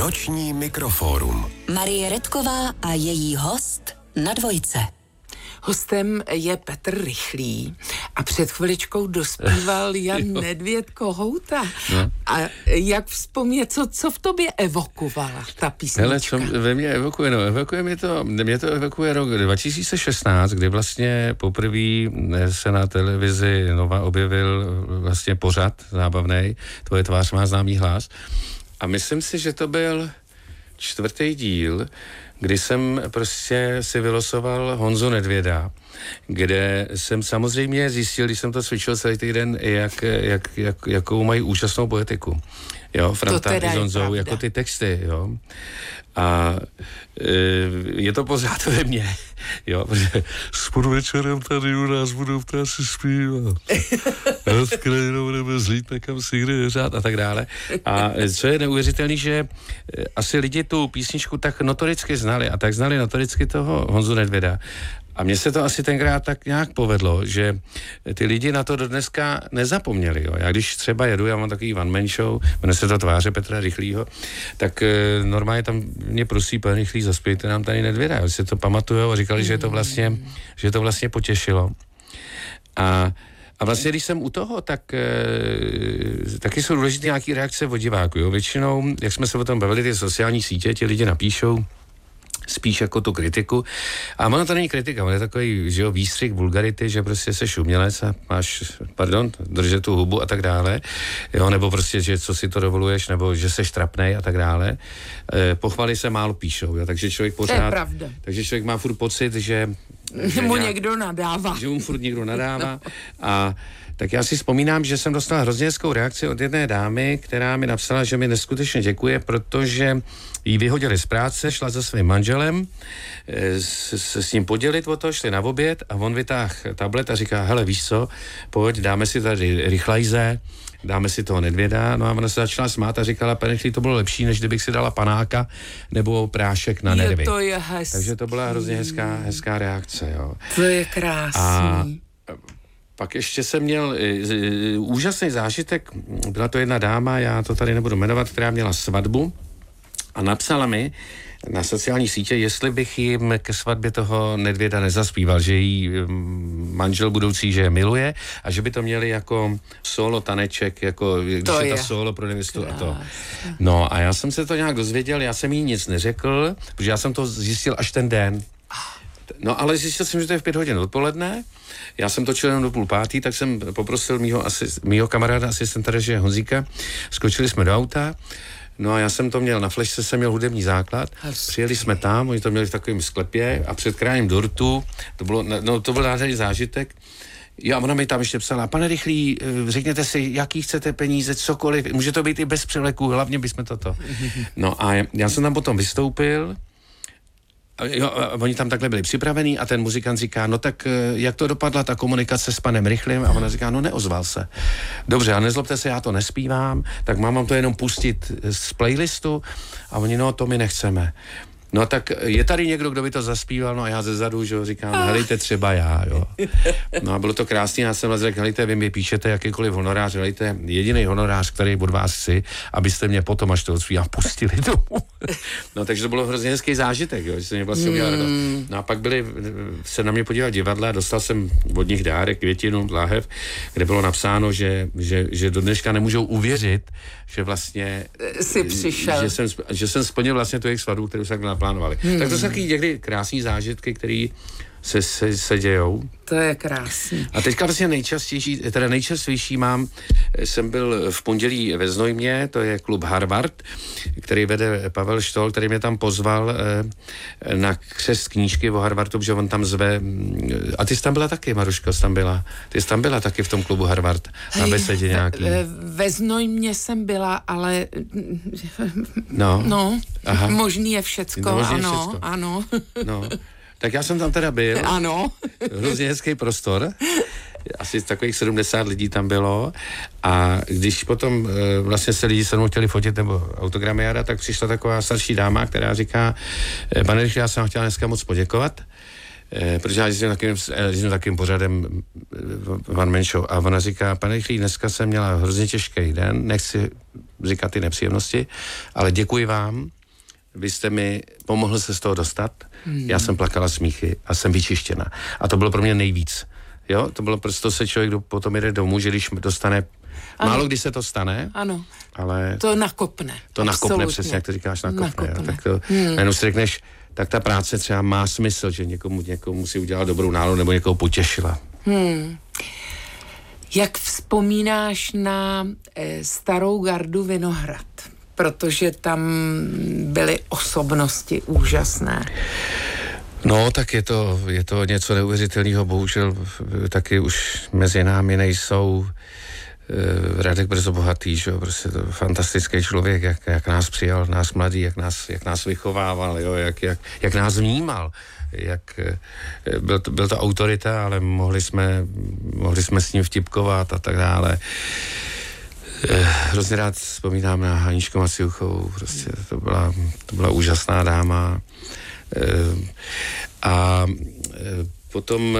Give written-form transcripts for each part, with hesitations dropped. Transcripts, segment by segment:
Noční mikrofórum. Marie Redková a její host na Dvojce. Hostem je Petr Rychlý a před chviličkou dospíval Jan Nedvěd Kohouta. No. A jak vzpomnět, co v tobě evokovala ta písnička? Hele, co ve mně evokuje? No, mě to evokuje rok 2016, kdy vlastně poprvé se na televizi Nova objevil vlastně pořad zábavnej, Tvoje tvář má známý hlas. A myslím si, že to byl 4. díl, kdy jsem prostě si vylosoval Honzu Nedvěda, kde jsem samozřejmě zjistil, když jsem to cvičil celý týden, jakou mají úžasnou poetiku. Jo, Franta i Zonzou, jako ty texty, jo. A je to pořád ve mně, jo, protože s podvečerem tady u nás budou ptáci zpívat. S krajinou budeme zlít nekam si kde řád a tak dále. A co je neuvěřitelný, že asi lidi tu písničku tak notoricky znali a tak znali notoricky toho Honzu Nedvěda. A mně se to asi tenkrát tak nějak povedlo, že ty lidi na to do dneska nezapomněli. Jo. Já když třeba jedu, já mám takový one-man show, jmenuje se to Tváře Petra Rychlýho, tak normálně tam mě prosí, pane Rychlý, zaspějte nám tady Nedvěda. Jo. Si to pamatujou a říkali, že to vlastně potěšilo. A vlastně, když jsem u toho, tak taky jsou důležité nějaké reakce od diváků. Jo. Většinou, jak jsme se o tom bavili, ty sociální sítě, ti lidi napíšou spíš jako tu kritiku. A ono to není kritika, ono je takový, že jo, výstřih vulgarity, že prostě seš umělec a máš, držet tu hubu a tak dále, jo, nebo prostě, že co si to dovoluješ, nebo že seš trapnej a tak dále. Pochvaly se málo píšou, jo, takže člověk pořád... To je pravda. Takže člověk má furt pocit, že mu někdo nadává. Že mu furt někdo nadává. No. A tak já si vzpomínám, že jsem dostal hrozně hezkou reakci od jedné dámy, která mi napsala, že mi neskutečně děkuje, protože jí vyhodili z práce, šla za svým manželem se s ním podělit o to, šli na oběd a on vytáhl tablet a říká, hele, víš co, pojď, dáme si tady Rychlajze, dáme si toho Nedvěda, no a ona se začala smát a říkala, pane, to bylo lepší, než kdybych si dala panáka nebo prášek na nervy. To je hezký. Takže to byla hrozně hezká reakce, jo. To je krásný. A pak ještě jsem měl úžasný zážitek, byla to jedna dáma, já to tady nebudu jmenovat, která měla svatbu a napsala mi na sociální sítě, jestli bych jim ke svatbě toho Nedvěda nezaspíval, že jí manžel budoucí, že je miluje a že by to měli jako solo taneček, jako když je ta solo pro nevěstu a to. No a já jsem se to nějak dozvěděl, já jsem jí nic neřekl, protože já jsem to zjistil až ten den. No ale zjistil jsem, že to je v 5 hodin odpoledne. Já jsem točil jenom do 4:30, tak jsem poprosil mýho kamaráda, asistenta režie Honzíka. Skočili jsme do auta. No a já jsem to měl, na flešce jsem měl hudební základ. Přijeli jsme tam, oni to měli v takovém sklepě a před krajem dortu, to byl nádherný zážitek. Jo, a ona mi tam ještě psala, pane Rychlý, řekněte si, jaký chcete peníze, cokoliv, může to být i bez převleku, hlavně bychom toto. No a já jsem tam potom vystoupil. Jo, a oni tam takhle byli připravení a ten muzikant říká, no tak jak to dopadla ta komunikace s panem Rychlým? A ona říká, no neozval se. Dobře, a nezlobte se, já to nespívám, tak mám to jenom pustit z playlistu a oni, no to my nechceme. No tak je tady někdo, kdo by to zaspíval, no a já zezadu, že jo, říkám, helejte třeba já, jo. No a bylo to krásný, já jsem vás řekl, helejte, vy mi píšete jakýkoliv honorář, helejte, jediný honorář, který od vás chci, abyste mě potom, až to odspívám, pustili domů. No takže to bylo hrozně hezký zážitek, jo, že se mě vlastně udělal radost. No a pak se na mě podívat divadla, dostal jsem od nich dárek, květinu, láhev, kde bylo napsáno, že do dneška nemůžou uvěřit, že vlastně si přišel. Že jsem splnil vlastně tu jejich svatbu, kterou se tak naplánovali. Tak to jsou taky někdy krásný zážitky, které se dějou. To je krásný. A teďka vlastně nejčerstvější jsem byl v pondělí ve Znojmě, to je klub Harvard, který vede Pavel Štol, který mě tam pozval na křest knížky o Harvardu, protože on tam zve, a ty jsi tam byla taky, Maruško, ty jsi tam byla taky v tom klubu Harvard, na besedě nějaký. Ve Znojmě jsem byla, ale Aha. Možný je všecko, ano. No. Tak já jsem tam teda byl. Ano. Hrozně hezký prostor. Asi takových 70 lidí tam bylo. A když potom vlastně se lidi se mnou chtěli fotit nebo autogramiáda, tak přišla taková starší dáma, která říká, pane Rychlý, já jsem chtěla dneska moc poděkovat, protože já jsem takovým pořadem One Man Show. A ona říká, pane Rychlý, dneska jsem měla hrozně těžký den, nechci říkat ty nepříjemnosti, ale děkuji vám, vy jste mi pomohl se z toho dostat, já jsem plakala smíchy a jsem vyčištěna. A to bylo pro mě nejvíc. Jo, to bylo prostě, to se člověk potom jde domů, že když dostane, ano. Málo kdy se to stane, ano. Ale to nakopne. To nakopne, přesně, jak to říkáš, nakopne. Jo, tak to, jenom si řekneš, tak ta práce třeba má smysl, že někomu si udělal dobrou náladu nebo někoho potěšila. Jak vzpomínáš na starou gardu Vinohrad? Protože tam byly osobnosti úžasné. No, tak je to něco neuvěřitelného, bohužel taky už mezi námi nejsou. Radek Brzo Bohatý, že jo, prostě to fantastický člověk, jak nás přijal, nás mladý, jak nás vychovával, jo, jak nás vnímal, byl to autorita, ale mohli jsme s ním vtipkovat a tak dále. Hrozně rád vzpomínám na Haničku Maciuchovou, prostě to byla úžasná dáma. A potom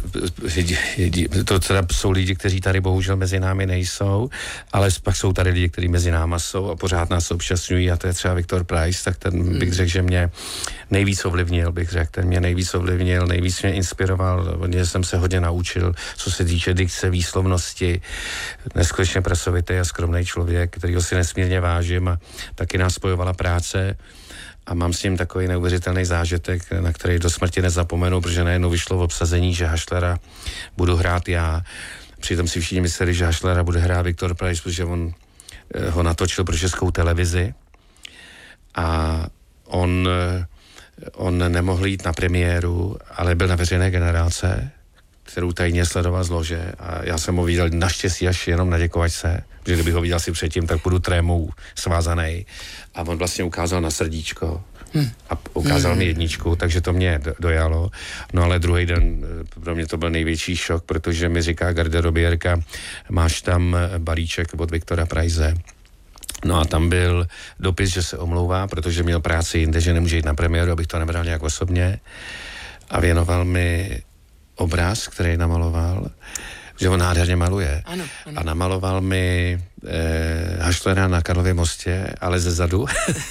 to teda jsou lidi, kteří tady bohužel mezi námi nejsou, ale pak jsou tady lidi, kteří mezi náma jsou a pořád nás občasňují, a to je třeba Viktor Preiss, tak ten bych řekl, že mě nejvíc ovlivnil, nejvíc mě inspiroval, od něj jsem se hodně naučil, co se týče dikce, výslovnosti, neskutečně pracovitý a skromný člověk, kterýho si nesmírně vážím, a taky nás spojovala práce. A mám s ním takový neuvěřitelný zážitek, na který do smrti nezapomenu, protože najednou vyšlo v obsazení, že Hašlera budu hrát já. Přitom si všichni mysleli, že Hašlera bude hrát Viktor Preiss, protože on ho natočil pro Českou televizi. A on nemohl jít na premiéru, ale byl na veřejné generálce, kterou tajně sledoval z lože, a já jsem ho viděl naštěstí až jenom na děkovačce, protože kdybych ho viděl si předtím, tak budu trémou svázanej, a on vlastně ukázal na srdíčko a ukázal mi jedničku, takže to mě dojalo. No ale druhý den pro mě to byl největší šok, protože mi říká garderobierka, máš tam balíček od Viktora Preisse. No a tam byl dopis, že se omlouvá, protože měl práci jinde, že nemůže jít na premiéru, abych to nebral nějak osobně, a věnoval mi obraz, který namaloval, že on nádherně maluje. Ano. A namaloval mi Hašlera na Karlově mostě, ale ze zadu.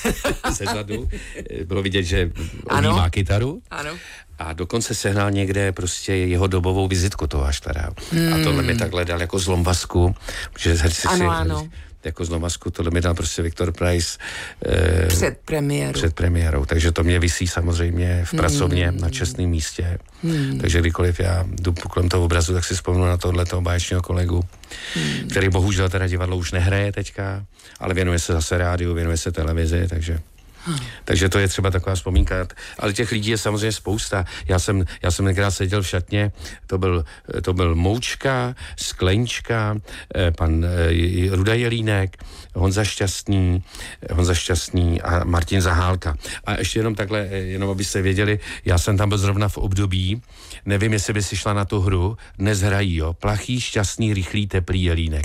Bylo vidět, že on má kytaru. Ano. A dokonce sehnal někde prostě jeho dobovou vizitku toho Hašlera. A tohle mi takhle dal jako zlomvazku, že ano. Jako zlomazku, tohle mi dal prostě Viktor Preiss před premiérou. Takže to mě visí samozřejmě v pracovně na čestném místě. Takže kdykoliv já jdu kolem toho obrazu, tak si vzpomenu na tohletoho báječného kolegu, který bohužel teda divadlo už nehraje teďka, ale věnuje se zase rádiu, věnuje se televizi, takže to je třeba taková vzpomínka. Ale těch lidí je samozřejmě spousta. Já jsem někdy seděl v šatně, to byl Moučka, Sklenička, pan Ruda Jelínek, Honza Šťastný a Martin Zahálka. A ještě jenom takhle, jenom abyste věděli, já jsem tam byl zrovna v období, nevím, jestli by si šla na tu hru, dnes hrají, jo, Plachý, šťastný, rychlý, teplý Jelínek.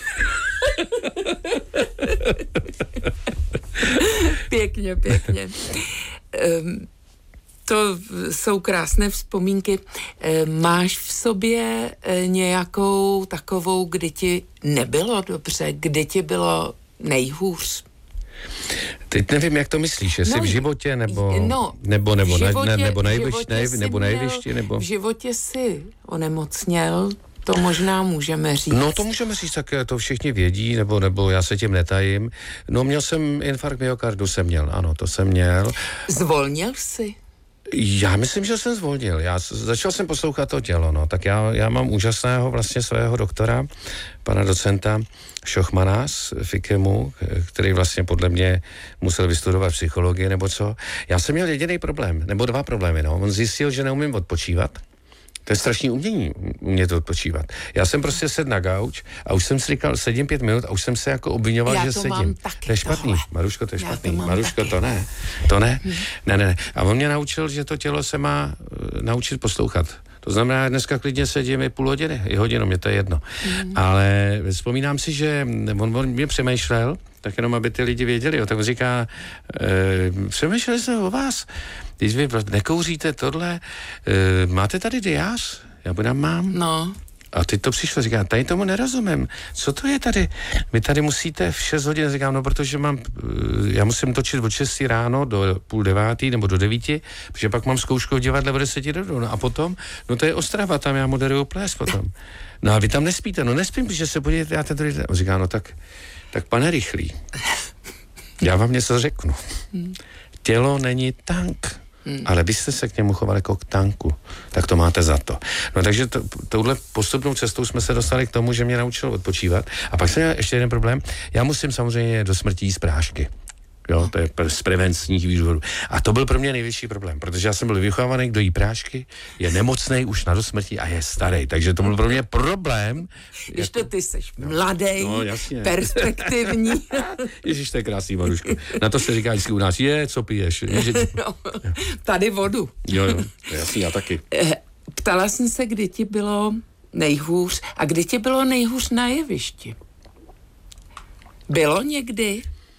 Pěkně. To jsou krásné vzpomínky. Máš v sobě nějakou takovou, kdy ti nebylo dobře, kdy ti bylo nejhůř? Teď nevím, jak to myslíš, jestli v životě, nebo na jevišti, nebo... V životě si onemocněl, to možná můžeme říct. No to můžeme říct, tak to všichni vědí, nebo já se tím netajím. No měl jsem infarkt myokardu, to jsem měl. Zvolnil jsi? Já myslím, že jsem zvolnil. Začal jsem poslouchat to tělo, no. Tak já mám úžasného vlastně svého doktora, pana docenta Šochmana z FIKEMu, který vlastně podle mě musel vystudovat psychologii nebo co. Já jsem měl jediný problém, nebo dva problémy, no. On zjistil, že neumím odpočívat. To je strašný umění, umět odpočívat. Já jsem prostě sedl na gauč a už jsem si říkal, sedím 5 minut a už jsem se jako obviňoval, že sedím. To je špatný, tohle. Maruško, to je špatný. Maruško, to ne. Ne. A on mě naučil, že to tělo se má naučit poslouchat. To znamená, dneska klidně sedím i půl hodiny, i hodinu, mě to je jedno. Ale vzpomínám si, že on mě přemýšlel, tak jenom, aby ty lidi věděli, jo, tak on říká, přemýšleli jsme o vás, když vy nekouříte tohle, máte tady diář? Já budám mám. No. A teď to přišlo, říkám, tady tomu nerozumím. Co to je tady? Vy tady musíte v 6 hodin, říkám, no protože já musím točit od 6 ráno do 8:30 nebo do 9, protože pak mám zkoušku v divadle v 10 do. No a potom, no to je Ostrava, tam já moderuju ples potom. No a vy tam nespíte, no nespím, protože se podívejte, já ten druhý den. Říká, no tak pane Rychlý, já vám něco řeknu. Tělo není tank, ale vy jste se k němu chovali jako k tanku, tak to máte za to. No takže touhle postupnou cestou jsme se dostali k tomu, že mě naučil odpočívat. A pak jsem měl ještě jeden problém. Já musím samozřejmě do smrti jíst prášky. Jo, to je z prevenčních důvodů. A to byl pro mě největší problém, protože já jsem byl vychovávaný, kdo jí prášky, je nemocnej už na dosmrti a je starý. Takže to byl pro mě problém. Když to ty seš mladý, perspektivní. Ježiš, to je krásný, Maruško. Na to se říká vždycky u nás, co piješ? No, tady vodu. Jo, to je jasný, já taky. Ptala jsem se, kdy ti bylo nejhůř a kdy ti bylo nejhůř na jevišti. Bylo někdy?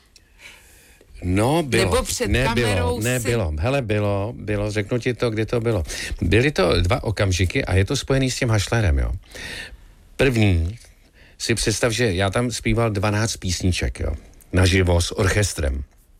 No, bylo. Nebo před kamerou nebylo. Hele, bylo, řeknu ti to, kdy to bylo. Byly to 2 okamžiky a je to spojený s tím Hašlerem, jo. První, si představ, že já tam zpíval 12 písniček, jo, naživo s orchestrem.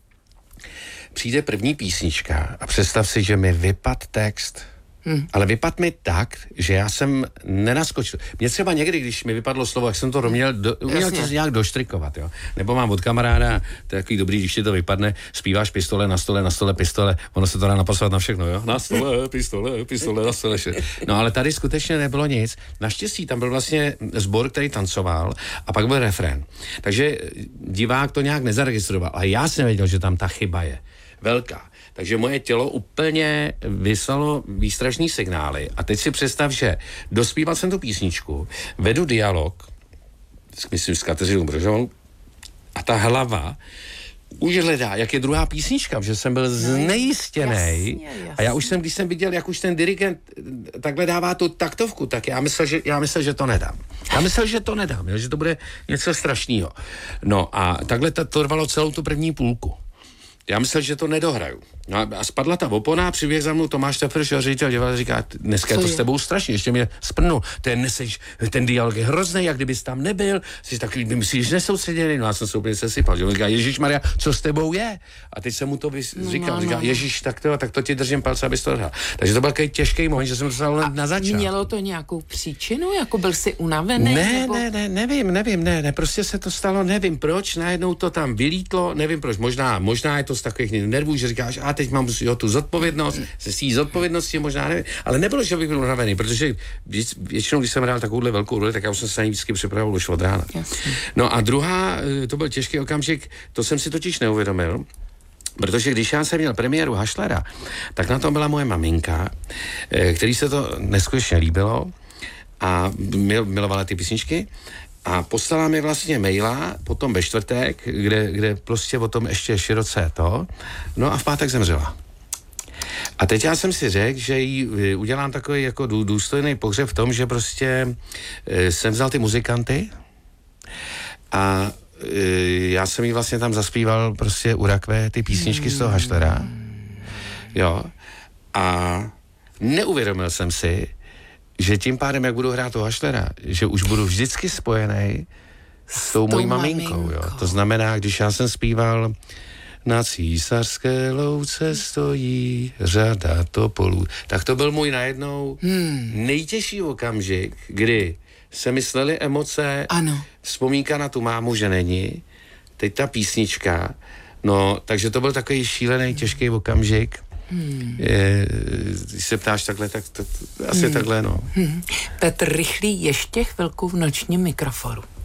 Přijde první písnička a představ si, že mi vypad text. Ale vypad mi tak, že já jsem nenaskočil. Mě třeba někdy, když mi vypadlo slovo, jak jsem to uměl to nějak doštrikovat, jo. Nebo mám od kamaráda, to je takový dobrý, když ti to vypadne, zpíváš pistole, na stole, pistole, ono se to dá napasovat na všechno, jo. Na stole, pistole, na stole. No ale tady skutečně nebylo nic. Naštěstí tam byl vlastně sbor, který tancoval a pak byl refrén. Takže divák to nějak nezaregistroval, ale já jsem věděl, že tam ta chyba je velká. Takže moje tělo úplně vyslalo výstražný signály. A teď si představ, že dospíval jsem tu písničku, vedu dialog, myslím s Kateřinou Bržovou, a ta hlava už hledá, jak je druhá písnička, že jsem byl znejistěnej. Jasně. A já už jsem, když jsem viděl, jak už ten dirigent takhle dává tu taktovku, tak já myslel, že to nedám. Že to bude něco strašného. No a takhle to trvalo celou tu první půlku. Já myslel, že to nedohraju. No a spadla ta opona, přiběh za mnou Tomáš Tefrš, ředitel divadla, říká, dneska je to s tebou strašně, ještě mě sprnul. Ten dialog je hrozný, jak kdybys tam nebyl, jsi takový, myslíš, nesoustředěný, no já jsem se úplně sesypal, že on říká, Ježišmarja, co s tebou je? A teď jsem mu to říkal, říká, Ježíš, tak to ti držím palce, abys to dohrál. Takže to byl takový těžký moment, že jsem to stál na začátku. Mělo to nějakou příčinu, jako byl jsi unavený? Ne, prostě se to stalo, nevím proč, najednou to tam vylítlo, nevím proč, možná je to z takových nervů, že říkáš, a teď mám tu zodpovědnost, se svý zodpovědnosti možná nevím, ale nebylo, že bych byl unavený, protože většinou, když jsem hrál takovouhle velkou roli, tak já už jsem se na ní vždycky připravil už od rána. No a druhá, to byl těžký okamžik, to jsem si totiž neuvědomil, protože když já jsem měl premiéru Hašlera, tak na tom byla moje maminka, který se to neskutečně líbilo a milovala ty písničky. A poslala mi vlastně maila potom ve čtvrtek, kde prostě o tom ještě široce to. No a v pátek zemřela. A teď já jsem si řekl, že jí udělám takový jako důstojný pohřeb v tom, že prostě jsem vzal ty muzikanty a já jsem jí vlastně tam zaspíval prostě u rakve ty písničky z toho Hašlera. Jo. A neuvědomil jsem si, že tím pádem, jak budu hrát toho Hašlera, že už budu vždycky spojený s tou mojí maminkou, jo. To znamená, když já jsem zpíval Na císařské louce stojí řada topolů, tak to byl můj najednou nejtěžší okamžik, kdy se mysleli emoce, ano. Vzpomínka na tu mámu, že není, teď ta písnička, no, takže to byl takový šílený, těžký okamžik. Když se ptáš takhle, tak to asi takhle, no. Petr Rychlý ještě chvilku v nočním mikroforu.